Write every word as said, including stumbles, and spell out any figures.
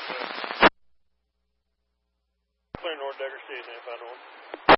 Clear North Decker Station, if I know him.